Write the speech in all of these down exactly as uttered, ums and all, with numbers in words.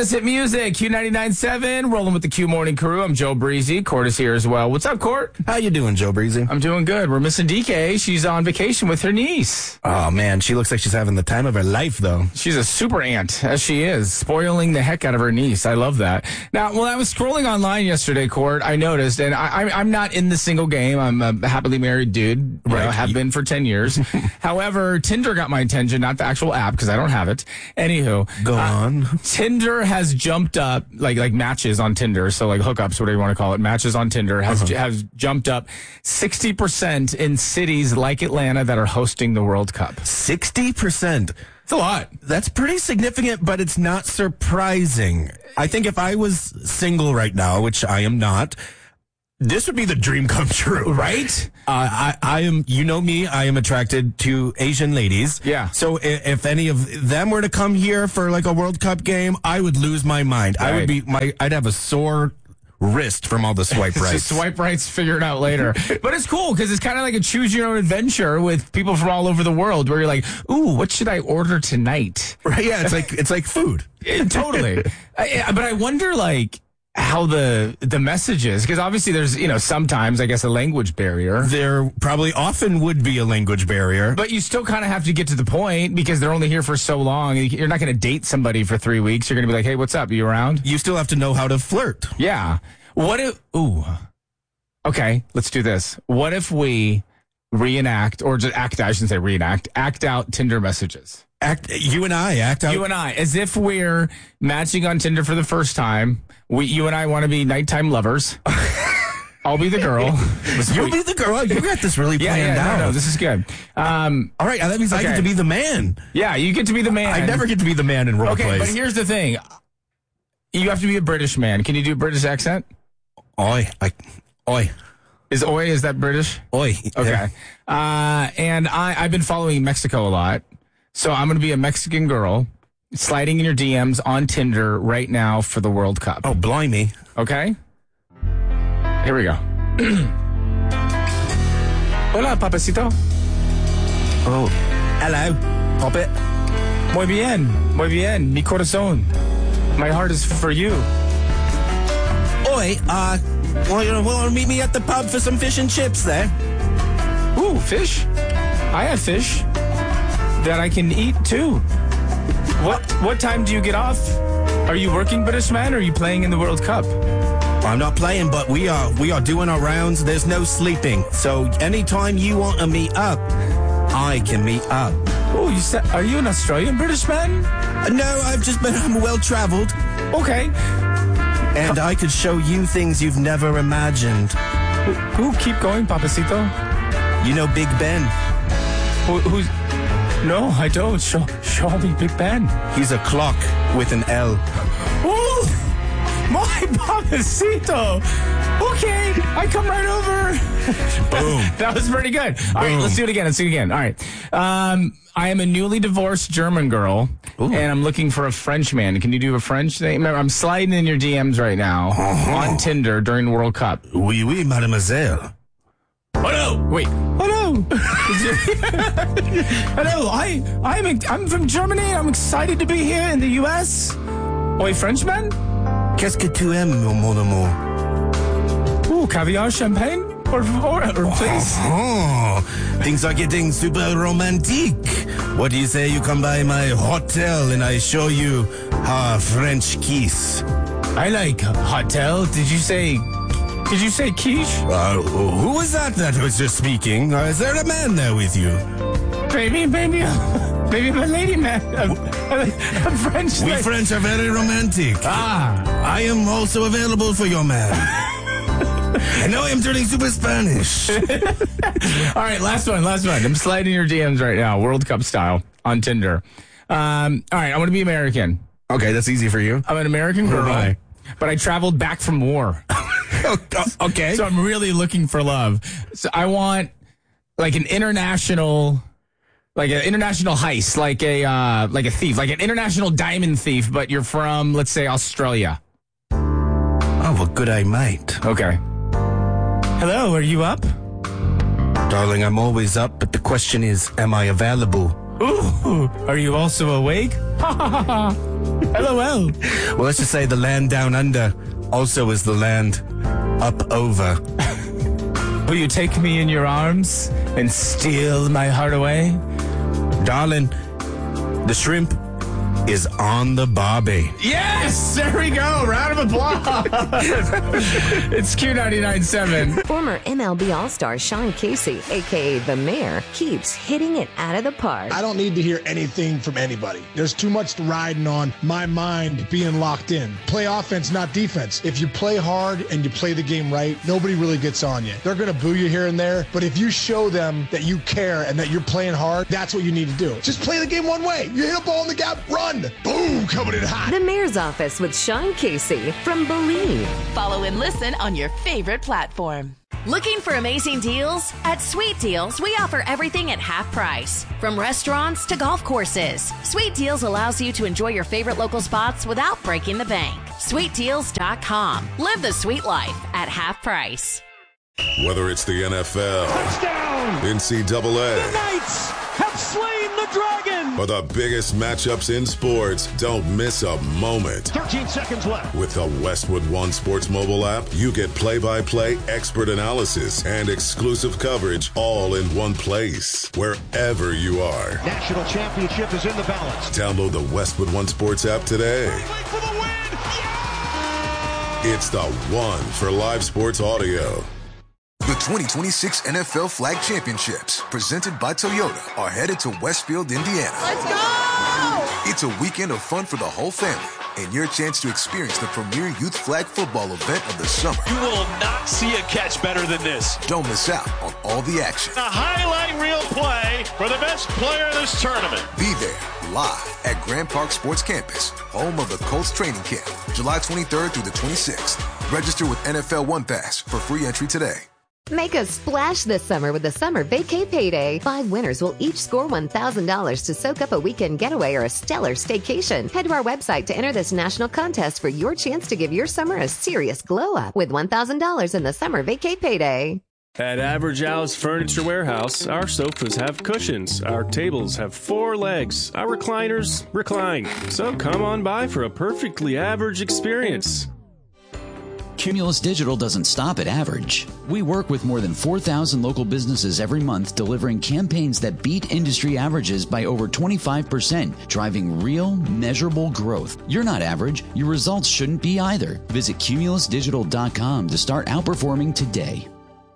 Canada's hit music, Q ninety-nine point seven, rolling with the Q Morning Crew. I'm Joe Breezy. Court is here as well. What's up, Court? How you doing, Joe Breezy? I'm doing good. We're missing D K. She's on vacation with her niece. Oh, man, she looks like she's having the time of her life, though. She's a super aunt, as she is, spoiling the heck out of her niece. I love that. Now, when I was scrolling online yesterday, Court, I noticed, and I, I, I'm not in the single game. I'm a happily married dude. You Right. know, have been for ten years. However, Tinder got my attention, not the actual app, because I don't have it. Anywho. Go uh, on. Tinder has jumped up, like like matches on Tinder, so like hookups, whatever you want to call it, matches on Tinder has Uh-huh. has jumped up sixty percent in cities like Atlanta that are hosting the World Cup. sixty percent. It's a lot. That's pretty significant, but it's not surprising. I think if I was single right now, which I am not, this would be the dream come true. Right? Uh, I, I am, you know me, I am attracted to Asian ladies. Yeah. So if, if any of them were to come here for like a World Cup game, I would lose my mind. I Right. would be, my, I'd have a sore wrist from all the swipe rights. Just swipe rights, figure it out later. But it's cool because it's kind of like a choose your own adventure with people from all over the world where you're like, ooh, what should I order tonight? Right, yeah, it's like, it's like food. Yeah, totally. I, but I wonder, like, how the the message is, because obviously there's, you know, sometimes I guess a language barrier, There probably often would be a language barrier. but you still kind of have to get to the point because they're only here for so long. You're not going to date somebody for three weeks. You're going to be like, hey, what's up? You around? You still have to know how to flirt. Yeah. What if? Ooh. Okay, let's do this. What if we reenact, or just act? I shouldn't say reenact. Act out Tinder messages. Act, you and I act out. You and I, as if we're matching on Tinder for the first time. We, you and I, want to be nighttime lovers. I'll be the girl. You'll be the girl. You got this really Yeah, planned yeah, out. no, no, this is good. Um, All right, that means I Okay. get to be the man. yeah, you get to be the man. I never get to be the man in role Okay, plays. but here's the thing. You have to be a British man. Can you do a British accent? Oi, I, oi, Is oi, is that British? oi. Okay. Uh, and I, I've been following Mexico a lot. So I'm going to be a Mexican girl sliding in your D Ms on Tinder right now for the World Cup. Oh, blimey. Okay? Here we go. Hola, papacito. Oh, hello, Hobbit. Muy bien. Muy bien. Mi corazón. My heart is for you. Oi, uh, want you want to meet me at the pub for some fish and chips there? Ooh, fish. I have fish that I can eat too. What what time do you get off? Are you working, British man, or are you playing in the World Cup? I'm not playing, but we are we are doing our rounds. There's no sleeping, so anytime you want to meet up, I can meet up. Oh, you said, are you an Australian British man? Uh, No, I've just been I'm well traveled, Okay. and I could show you things you've never imagined. Who keep going, papacito? You know Big Ben? Who, who's? No, I don't. Show, show me Big Ben. He's a clock with an L. Ooh, my papacito. Okay, I come right over. Boom. That was pretty good. All right, Boom. let's do it again. Let's do it again. All right. Um, I am a newly divorced German girl, Ooh. and I'm looking for a French man. Can you do a French thing? Remember, I'm sliding in your D Ms right now on Tinder during the World Cup. Oui, oui, mademoiselle. Hello. Wait. Hello. Hello. I I'm I'm from Germany. I'm excited to be here in the U S. Oi, Frenchman. Qu'est-ce que tu aimes, mon amour? Ooh, caviar, champagne, or or, or please. Oh, things are getting super romantic. What do you say you come by my hotel and I show you a French kiss? I like hotel. Did you say? Did you say quiche? Uh, who was that that was just speaking? Uh, is there a man there with you? Maybe, maybe, maybe I'm a lady man. A, a, a French. We lady. French are very romantic. Ah. I am also available for your man. And now I am turning super Spanish. All right, last one, last one. I'm sliding your D Ms right now, World Cup style, on Tinder. Um, all right, I want to be American. Okay, that's easy for you. I'm an American girl, Why? but I traveled back from war. Okay. So I'm really looking for love. So I want like an international, like an international heist, like a uh, like a thief, like an international diamond thief, but you're from, let's say, Australia. Oh, well, good I might. Okay. Hello, are you up? Darling, I'm always up, but the question is, am I available? Ooh, are you also awake? Ha ha ha ha. LOL. Well, let's just say the land down under also is the land up over. Will you take me in your arms and steal my heart away? Darling, the shrimp is on the barbie. Yes! There we go. Round of applause. It's Q ninety-nine point seven. Former M L B All-Star Sean Casey, a k a. The Mayor, keeps hitting it out of the park. I don't need to hear anything from anybody. There's too much riding on my mind being locked in. Play offense, not defense. If you play hard and you play the game right, nobody really gets on you. They're going to boo you here and there, but if you show them that you care and that you're playing hard, that's what you need to do. Just play the game one way. You hit a ball in the gap, run. Boom, coming in hot. The Mayor's Office with Sean Casey from Believe. Follow and listen on your favorite platform. Looking for amazing deals? At Sweet Deals, we offer everything at half price. From restaurants to golf courses, Sweet Deals allows you to enjoy your favorite local spots without breaking the bank. sweet deals dot com. Live the sweet life at half price. Whether it's the N F L, touchdown, N C double A, the Knights have slain the Dragon, or the biggest matchups in sports, don't miss a moment. thirteen seconds left. With the Westwood One Sports mobile app, you get play-by-play expert analysis and exclusive coverage all in one place, wherever you are. National championship is in the balance. Download the Westwood One Sports app today. Wait for the win! Yeah! It's the one for live sports audio. The twenty twenty-six N F L Flag Championships, presented by Toyota, are headed to Westfield, Indiana. Let's go! It's a weekend of fun for the whole family and your chance to experience the premier youth flag football event of the summer. You will not see a catch better than this. Don't miss out on all the action. A highlight reel play for the best player in this tournament. Be there live at Grand Park Sports Campus, home of the Colts training camp, July twenty-third through the twenty-sixth. Register with N F L One Pass for free entry today. Make a splash this summer with the Summer Vacay Payday. Five winners will each score one thousand dollars to soak up a weekend getaway or a stellar staycation. Head to our website to enter this national contest for your chance to give your summer a serious glow up with one thousand dollars in the Summer Vacay Payday. At Average Al's Furniture Warehouse, our sofas have cushions, our tables have four legs, our recliners recline. So come on by for a perfectly average experience. Cumulus Digital doesn't stop at average. We work with more than four thousand local businesses every month, delivering campaigns that beat industry averages by over twenty-five percent, driving real, measurable growth. You're not average. Your results shouldn't be either. Visit cumulus digital dot com to start outperforming today.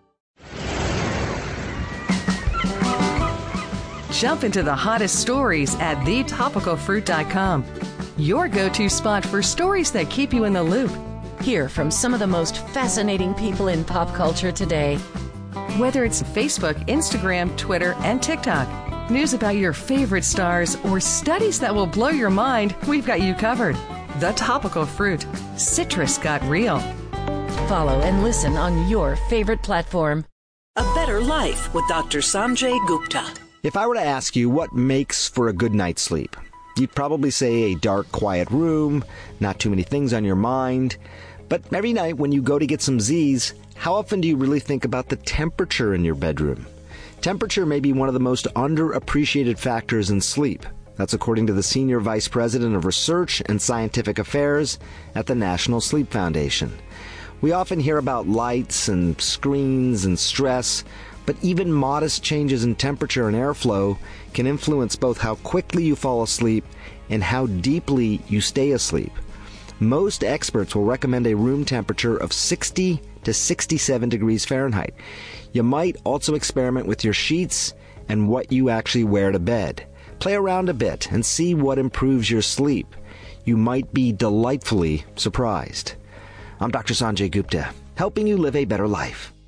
Jump into the hottest stories at the topical fruit dot com. Your go-to spot for stories that keep you in the loop. Hear from some of the most fascinating people in pop culture today. Whether it's Facebook, Instagram, Twitter, and TikTok, news about your favorite stars, or studies that will blow your mind, we've got you covered. The Topical Fruit. Citrus got real. Follow and listen on your favorite platform. A Better Life with Doctor Sanjay Gupta. If I were to ask you what makes for a good night's sleep, you'd probably say a dark, quiet room, not too many things on your mind. But every night when you go to get some Z's, how often do you really think about the temperature in your bedroom? Temperature may be one of the most underappreciated factors in sleep. That's according to the Senior Vice President of Research and Scientific Affairs at the National Sleep Foundation. We often hear about lights and screens and stress, but even modest changes in temperature and airflow can influence both how quickly you fall asleep and how deeply you stay asleep. Most experts will recommend a room temperature of sixty to sixty-seven degrees Fahrenheit. You might also experiment with your sheets and what you actually wear to bed. Play around a bit and see what improves your sleep. You might be delightfully surprised. I'm Doctor Sanjay Gupta, helping you live a better life.